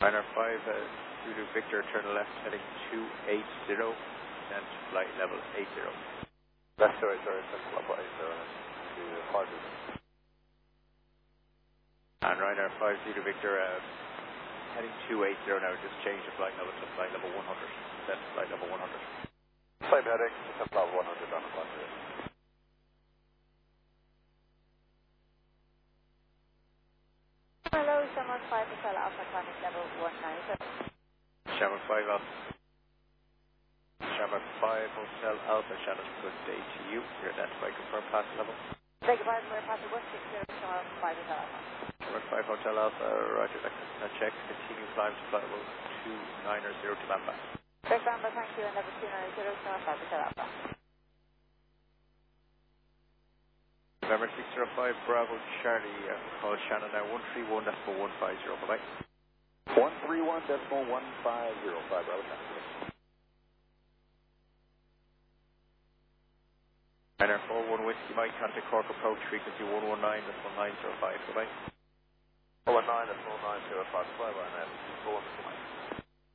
Ryanair 5, Zulu Victor, turn left heading 280, and flight level 80. Left to 80, level 80, to 5. And Ryanair 5, Zulu Victor, heading 280 now, just change the flight level to flight level 100, then flight level 100. Same heading, just level 100 on the flight. Hello, Shamrock 5 Hotel Alpha, climbing level 197. Shamrock 5 Alpha. Shamrock 5 Hotel Alpha, Shannon, good day to you. You're identified, confirm pass level. Beg your pardon, we're passing 160, Shamrock 5 Hotel Alpha. Shamrock 5 Hotel Alpha, roger, that check, continue climb to flight level 290 to Bamba. Correct Bamba, thank you, and level 290, Shamrock 5 Hotel Alpha. November 605 Bravo Charlie, call Shannon now 131.150, bye-bye. 131.150, Bravo Charlie. Ryanair 41 Whiskey Mike, contact Cork approach frequency 119.1905, bye-bye. 119.1905, Ryanair 41 Whiskey Mike.